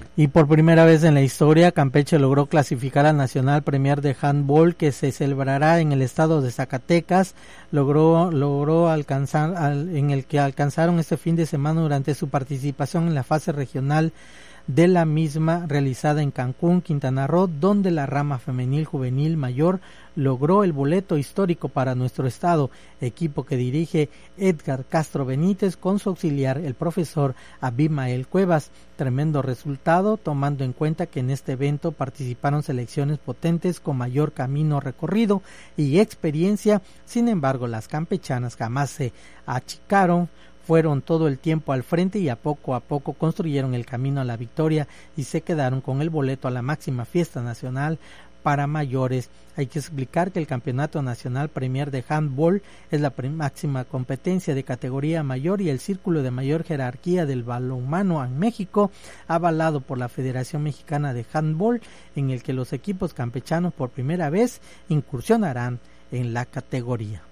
Y por primera vez en la historia, Campeche logró clasificar al Nacional Premier de Handball que se celebrará en el estado de Zacatecas. Logró alcanzar, en el que alcanzaron este fin de semana durante su participación en la fase regional de la misma realizada en Cancún, Quintana Roo, donde la rama femenil juvenil mayor logró el boleto histórico para nuestro estado, equipo que dirige Edgar Castro Benítez con su auxiliar el profesor Abimael Cuevas. Tremendo resultado tomando en cuenta que en este evento participaron selecciones potentes con mayor camino recorrido y experiencia. Sin embargo, las campechanas jamás se achicaron, fueron todo el tiempo al frente y a poco construyeron el camino a la victoria y se quedaron con el boleto a la máxima fiesta nacional para mayores. Hay que explicar que el Campeonato Nacional Premier de Handball es la máxima competencia de categoría mayor y el círculo de mayor jerarquía del balonmano en México, avalado por la Federación Mexicana de Handball, en el que los equipos campechanos por primera vez incursionarán en la categoría.